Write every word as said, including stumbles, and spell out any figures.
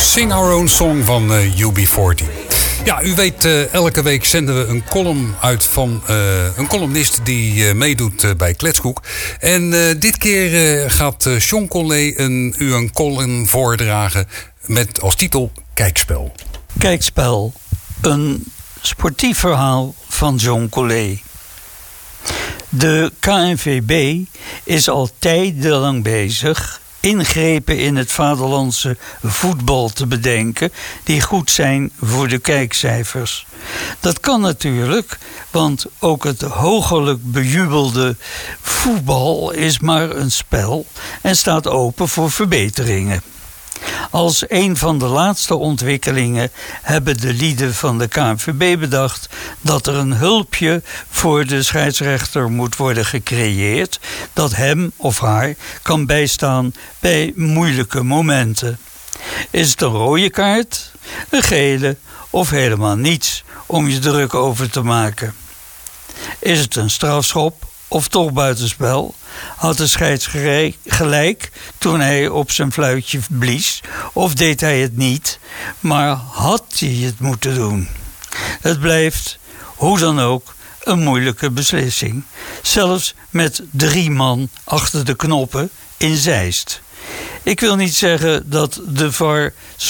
Sing Our Own Song van uh, U B veertien. Ja, u weet, uh, elke week zenden we een column uit van uh, een columnist die uh, meedoet uh, bij Kletskoek. En uh, dit keer uh, gaat uh, John Collé een, u een column voordragen met als titel Kijkspel. Kijkspel, een sportief verhaal van John Collé. De K N V B is al tijdenlang bezig ingrepen in het vaderlandse voetbal te bedenken die goed zijn voor de kijkcijfers. Dat kan natuurlijk, want ook het hoogelijk bejubelde voetbal is maar een spel en staat open voor verbeteringen. Als een van de laatste ontwikkelingen hebben de lieden van de K N V B bedacht dat er een hulpje voor de scheidsrechter moet worden gecreëerd dat hem of haar kan bijstaan bij moeilijke momenten. Is het een rode kaart, een gele of helemaal niets om je druk over te maken? Is het een strafschop of toch buitenspel? Had de scheids gelijk toen hij op zijn fluitje blies? Of deed hij het niet, maar had hij het moeten doen? Het blijft, hoe dan ook, een moeilijke beslissing. Zelfs met drie man achter de knoppen in Zeist. Ik wil niet zeggen dat de V A R